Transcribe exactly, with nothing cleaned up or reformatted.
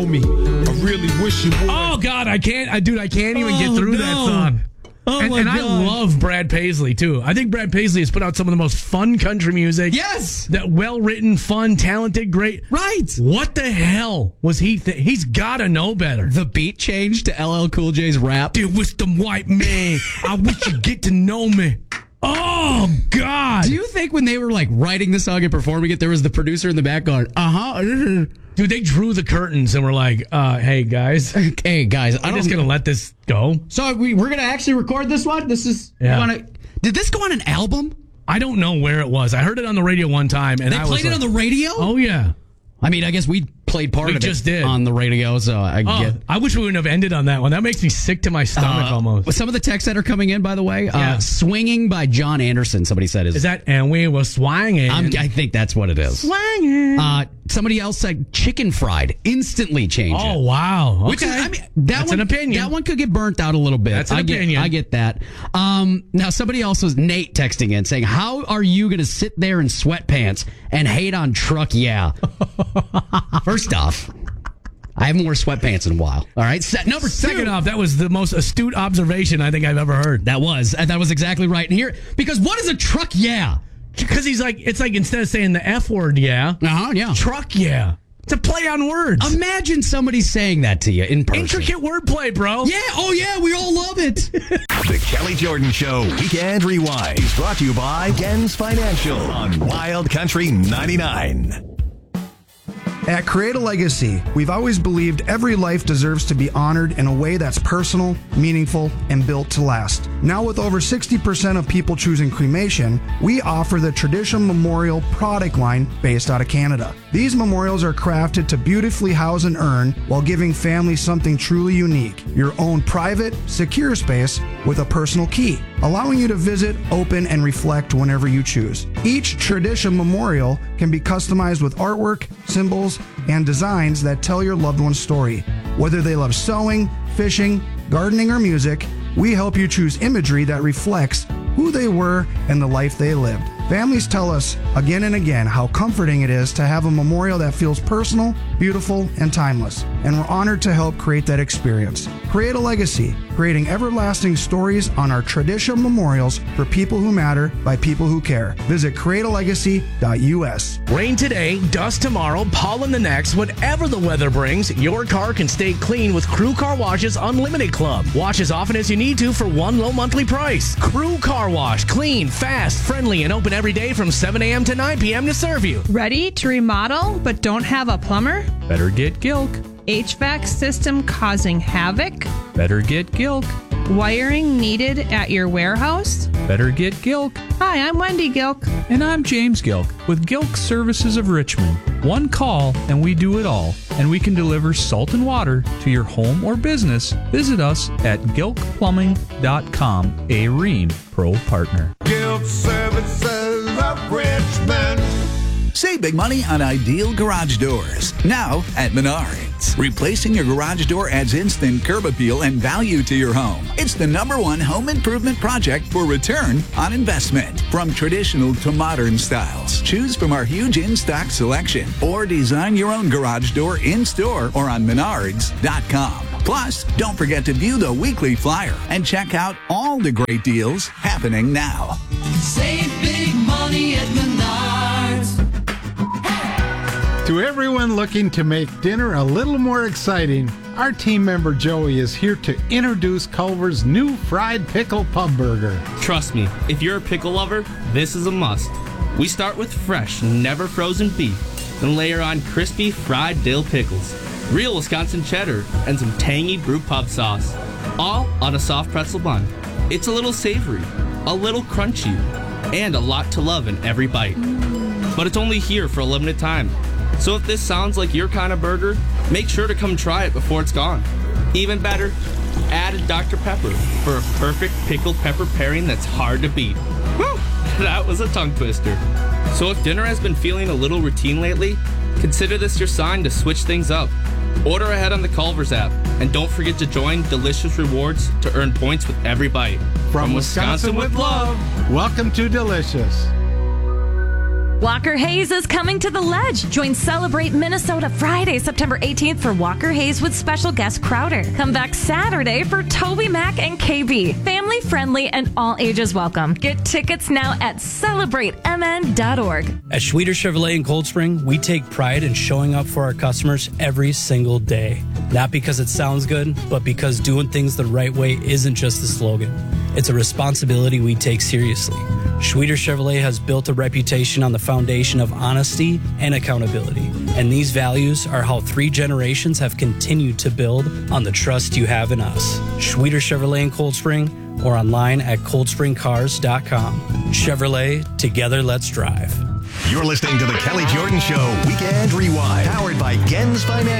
me. I really wish you would. Oh, God, I can't. I Dude, I can't even Oh, get through no. that song. Oh, and my and I God. love Brad Paisley, too. I think Brad Paisley has put out some of the most fun country music. Yes. That well-written, fun, talented, great. Right. What the hell was he? Th- he's got to know better. The beat changed to L L Cool J's rap. Dear wisdom white man, I wish you'd get to know me. Oh, God. Do you think when they were like writing the song and performing it, there was the producer in the back going, uh-huh. Dude, they drew the curtains and were like, uh, hey, guys. Hey, guys, I'm just going to let this go. So we, we're going to actually record this one? This is... Yeah. Wanna, did this go on an album? I don't know where it was. I heard it on the radio one time. And They I played was it like, on the radio? Oh, yeah. I mean, I guess we played part We of just it did. on the radio, so I Oh, get... I wish we wouldn't have ended on that one. That makes me sick to my stomach Uh, almost. Some of the texts that are coming in, by the way, Yeah. uh, Swinging by John Anderson, somebody said is... Is that, and we were swanging. I'm, I think that's what it is. swanging. Uh, somebody else said Chicken Fried. Instantly change it. Oh, wow. Okay. Which is, I mean, that That's one, an opinion. That one could get burnt out a little bit. That's an I get, opinion. I get that. Um, now, somebody else was Nate texting in saying, "How are you going to sit there in sweatpants and hate on Truck Yeah?" First off, I haven't worn sweatpants in a while. All right. Set, number Second two, off, that was the most astute observation I think I've ever heard. that was and that was exactly right. And here, because what is a Truck Yeah? Because he's like, it's like instead of saying the F word, yeah, Uh huh. Yeah. truck, yeah. It's a play on words. Imagine somebody saying that to you in person. Intricate wordplay, bro. Yeah. Oh yeah. We all love it. The Kelly Jordan Show Weekend Rewind is brought to you by Gens Financial on Wild Country ninety-nine. At Create a Legacy, we've always believed every life deserves to be honored in a way that's personal, meaningful, and built to last. Now with over sixty percent of people choosing cremation, we offer the Tradition Memorial product line based out of Canada. These memorials are crafted to beautifully house an urn while giving families something truly unique, your own private, secure space with a personal key, allowing you to visit, open, and reflect whenever you choose. Each Tradition Memorial can be customized with artwork, symbols, and designs that tell your loved one's story. Whether they love sewing, fishing, gardening, or music, we help you choose imagery that reflects who they were and the life they lived. Families tell us again and again how comforting it is to have a memorial that feels personal, beautiful, and timeless. And we're honored to help create that experience. Create a legacy, creating everlasting stories on our tradition memorials for people who matter by people who care. Visit create a legacy dot U S. Rain today, dust tomorrow, pollen the next. Whatever the weather brings, your car can stay clean with Crew Car Wash's Unlimited Club. Wash as often as you need to for one low monthly price. Crew Car Wash, clean, fast, friendly, and open every day from seven a.m. to nine p.m. to serve you. Ready to remodel but don't have a plumber? Better get Gilk. H V A C system causing havoc? Better get Gilk. Wiring needed at your warehouse? Better get Gilk. Hi, I'm Wendy Gilk. And I'm James Gilk with Gilk Services of Richmond. One call and we do it all. And we can deliver salt and water to your home or business. Visit us at gilk plumbing dot com, a Rheem Pro partner. Guild Services of Richmond. Save big money on ideal garage doors. Now at Menards. Replacing your garage door adds instant curb appeal and value to your home. It's the number one home improvement project for return on investment. From traditional to modern styles, choose from our huge in-stock selection or design your own garage door in-store or on menards dot com. Plus, don't forget to view the weekly flyer and check out all the great deals happening now. Save big money at Menards. To everyone looking to make dinner a little more exciting, our team member Joey is here to introduce Culver's new fried pickle pub burger. Trust me, if you're a pickle lover, this is a must. We start with fresh, never frozen beef, then layer on crispy fried dill pickles, real Wisconsin cheddar, and some tangy brew pub sauce, all on a soft pretzel bun. It's a little savory, a little crunchy, and a lot to love in every bite. But it's only here for a limited time. So if this sounds like your kind of burger, make sure to come try it before it's gone. Even better, add a Doctor Pepper for a perfect pickled pepper pairing that's hard to beat. Whew, that was a tongue twister. So if dinner has been feeling a little routine lately, consider this your sign to switch things up. Order ahead on the Culver's app, and don't forget to join Delicious Rewards to earn points with every bite. From, From Wisconsin, Wisconsin with love, welcome to Delicious. Walker Hayes is coming to the Ledge. Join Celebrate Minnesota Friday, September eighteenth for Walker Hayes with special guest Crowder. Come back Saturday for Toby Mac and K B. Family friendly and all ages welcome. Get tickets now at celebrate m n dot org. At Schweeder Chevrolet in Cold Spring, we take pride in showing up for our customers every single day. Not because it sounds good, but because doing things the right way isn't just a slogan. It's a responsibility we take seriously. Schweeder Chevrolet has built a reputation on the foundation of honesty and accountability. And these values are how three generations have continued to build on the trust you have in us. Schweeder Chevrolet in Cold Spring or online at cold spring cars dot com. Chevrolet, together let's drive. You're listening to the Kelly Jordan Show Weekend Rewind, powered by Gens Financial.